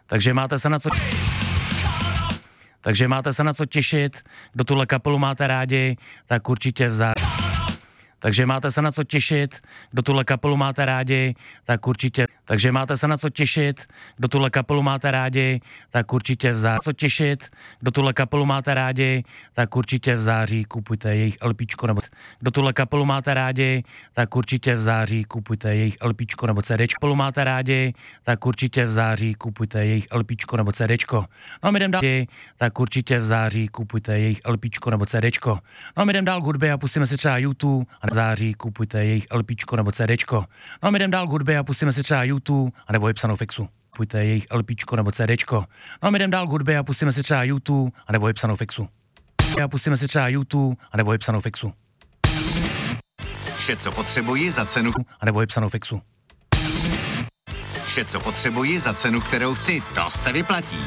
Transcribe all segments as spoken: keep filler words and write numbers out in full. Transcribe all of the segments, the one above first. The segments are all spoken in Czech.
Takže máte se na co... Takže máte se na co těšit. Kdo tuhle kapelu máte rádi, tak určitě v září. Takže máte se na co těšit. Kdo tuhle kapelu máte rádi, tak určitě... Takže máte se na co těšit. Kdo tuhle kapelu máte rádi, tak určitě v září. Co těšit. Kdo tuhle kapelu máte rádi, tak určitě v září kupujte jejich LPčko nebo... Kdo tuhle kapelu máte rádi, tak určitě v září kupujte jejich LPčko nebo CDčko. Kapelu máte rádi, tak určitě v září kupujte jejich LPčko nebo CDčko. No a my jdem dál, tak určitě v září kupujte jejich LPčko nebo CDčko. No a my jdem dál k hudbě a pustíme si třeba YouTube a v září kupujte jejich LPčko nebo CDčko. No a my jdem dál k hudbě a pustíme si třeba YouTube a nebo vypsanou fixu. Kupujte jejich LPčko nebo CDčko. No a my jdem dál k hudbě a pustíme si třeba YouTube a nebo vypsanou fixu. A pustíme si třeba YouTube a nebo vypsanou fixu. Vše, co potřebuji za cenu a nebo vypsanou fixu. Vše, co potřebuji za cenu, kterou chci, to se vyplatí.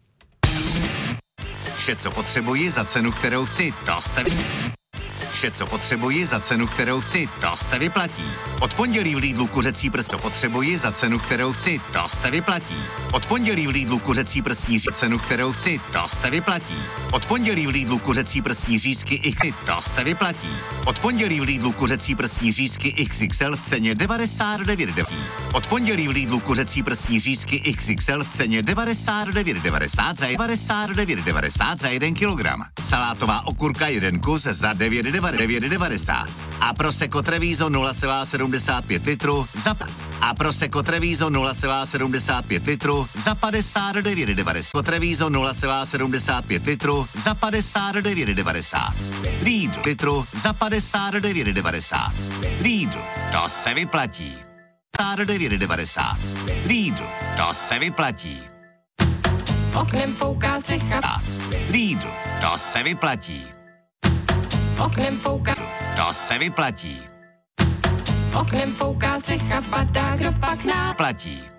Vše, co potřebuji za cenu, kterou chci, to se vyplatí. Vše, co potřebuji za cenu, kterou chci, to se vyplatí. Od pondělí v Lidlu kuřecí prst, co potřebuji za cenu, kterou chci, to se vyplatí. Od pondělí v Lidlu kuřecí prstní řízky, cenu, kterou chci, to se vyplatí. Od pondělí v Lidlu kuřecí prstní řízky i chci, to se vyplatí. Od pondělí v Lidlu kuřecí prstní řízky X X L v ceně devadesát devět devadesát. Od pondělí v Lidlu kuřecí prstní řízky X X L v ceně devadesát devět devadesát za devadesát devět devadesát za jeden kilogram. Salátová okurka jeden kus za devět devadesát. A Prosecco Treviso nula celá sedmdesát pět litru za A Prosecco Treviso nula celá sedmdesát pět litru za padesát devět devadesát. Treviso nula celá sedmdesát pět litru za padesát devět devadesát. Lidl litru za padesát devět devadesát. Lidl, to se vyplatí. padesát devět devadesát. Lidl, to se vyplatí. Oknem fouká střecha. Lidl, to se vyplatí. Oknem fouká. To se vyplatí. Oknem fouká střecha, padá, kdo pak ná. Platí.